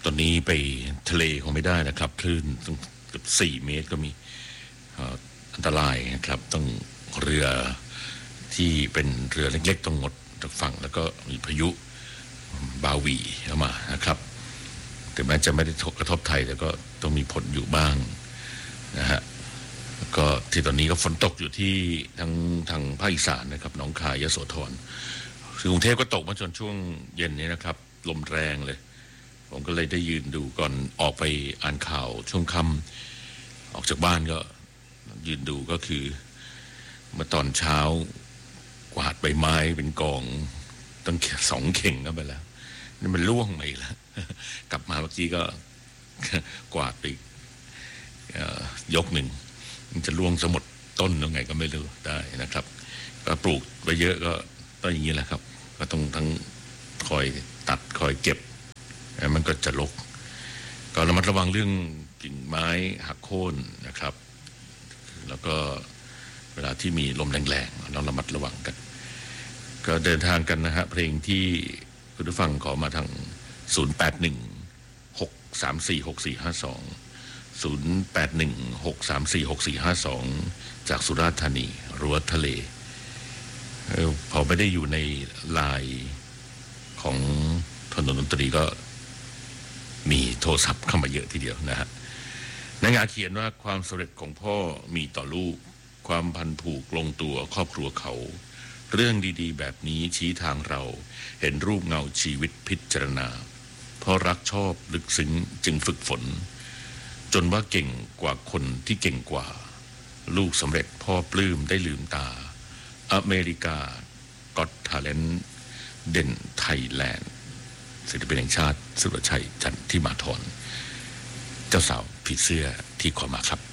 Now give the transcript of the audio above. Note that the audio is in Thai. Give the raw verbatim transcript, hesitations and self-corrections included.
ตอนนี้ไปทะเลคงไม่ได้นะครับคลื่นต้องเกือบสี่เมตรก็มีอันตรายนะครับต้องเรือที่เป็นเรือเล็กๆต้องงดจากฝั่งแล้วก็มีพายุบาวีเข้ามานะครับถึงแม้จะไม่ได้กระทบไทยแต่ก็ต้องมีผลอยู่บ้างนะฮะก็ที่ตอนนี้ก็ฝนตกอยู่ที่ทางทางภาคอีสานนะครับหนองคายยโสธรกรุงเทพก็ตกมาจนช่วงเย็นนี้นะครับลมแรงเลยผมก็เลยได้ยืนดูก่อนออกไปอ่านข่าวช่วงค่ำออกจากบ้านก็ยืนดูก็คือเมื่อตอนเช้ากวาดใบไม้เป็นกองตั้งสองเข่งก็ไปแล้วนี่มันล่วงไปแล้วกลับมาเมื่อกี้ก็กวาดไปยกหนึ่งมันจะล่วงสมดต้นยังไงก็ไม่รู้ได้นะครับก็ปลูกไปเยอะก็ต้องอย่างนี้แหละครับก็ต้องทั้งคอยตัดคอยเก็บมันก็จะรกก็ระมัดระวังเรื่องกิ่งไม้หักโค่นนะครับแล้วก็เวลาที่มีลมแรงๆเราระมัดระวังกันก็เดินทางกันนะฮะเพลงที่คุณผู้ฟังขอมาทางศูนย์ แปด หนึ่ง หก สาม สี่ หก สี่ ห้า สอง ศูนย์ แปด หนึ่ง หก สาม สี่ หก สี่ ห้า สองจากสุราษฎร์ธานีรั้วทะเลพอไม่ได้อยู่ในลายของถนนดนตรีก็มีโทรศัพท์เข้ามาเยอะทีเดียวนะฮะในงานเขียนว่าความสำเร็จของพ่อมีต่อลูกความพันผูกลงตัวครอบครัวเขาเรื่องดีๆแบบนี้ชี้ทางเราเห็นรูปเงาชีวิตพิจารณาเพราะรักชอบลึกซึ้งจึงฝึกฝนจนว่าเก่งกว่าคนที่เก่งกว่าลูกสำเร็จพ่อปลื้มได้ลืมตาอเมริกาก็อตทาเลนต์เด่นไทยแลนด์ศิลปินแห่งชาติสุรชัยจันทิมาธรเจ้าสาวผีเสื้อที่ขอมาครับ